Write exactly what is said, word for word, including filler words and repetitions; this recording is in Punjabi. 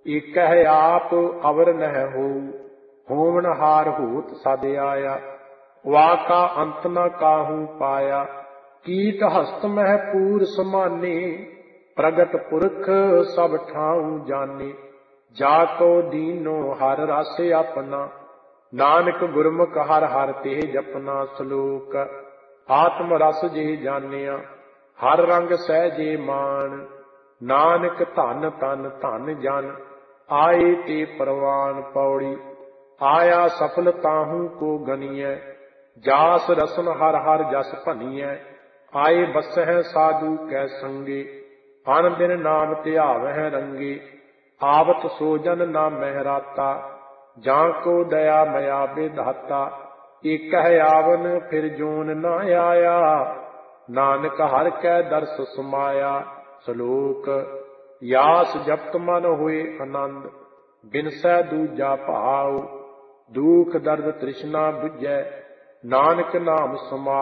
ਏਕਹਿ ਆਪ ਅਵਰ ਨਹਿ ਹੋਊ, ਹੋਵਨਹਾਰ ਹੋਤ ਸਦ ਆਇਆ। ਵਾਕਾ ਅੰਤ ਨ ਕਾਹੂ ਪਾਇਆ, ਕੀਟ ਹਸਤ ਮਹਿ ਪੂਰ ਸਮਾਨੇ। ਪ੍ਰਗਟ ਪੁਰਖ ਸਭ ਠਾਉ ਜਾਨੇ, ਜਾ ਕੋ ਦੀਨੋ ਹਰ ਰਸ ਆਪਣਾ। ਨਾਨਕ ਗੁਰਮੁਖ ਹਰ ਹਰ ਤੇ ਜਪਨਾ। ਸਲੋਕ ਆਤਮ ਰਸ ਜੇ ਜਾਣਿਆ, ਹਰ ਰੰਗ ਸਹਿਜੇ ਮਾਨ। ਨਾਨਕ ਧਨ ਤਨ ਧਨ ਜਨ, ਆਏ ਤੇ ਪ੍ਰਵਾਨ। ਪੌੜੀ ਆਇਆ ਸਫਲ ਤਾਹੂ ਕੋ ਗਨੀਐ, ਜਾਸ ਰਸਨ ਹਰ ਹਰ ਜਸ ਭਨੀਐ। ਆਏ ਬਸਹਿ ਸਾਧੂ ਕੈ ਸੰਗੇ, ਅਨ ਦਿਨ ਨਾਮ ਧਿਆਵਹਿ ਰੰਗੇ। ਆਵਤ ਸੋ ਜਨ ਨਾ ਮਹਿਰਾਤਾ, ਜਾਂ ਕੋ ਦਇਆ ਮਇਆ ਵਿਧਾਤਾ। ਏਕਹਿ ਆਵਨ ਫਿਰ ਜੋਨ ਨਾ ਆਇਆ, ਨਾਨਕ ਹਰਿ ਕੈ ਦਰਸ ਸਮਾਇਆ। ਸ਼ਲੋਕ ਯਾਸ ਜਪਤ ਮਨ ਹੋਏ ਆਨੰਦ, ਬਿਨਸੈ ਦੂਜਾ ਭਾਉ। ਦੁਖ ਦਰਦ ਤ੍ਰਿਸ਼ਨਾ ਬੁਝੈ, ਨਾਨਕ ਨਾਮ ਸਮਾ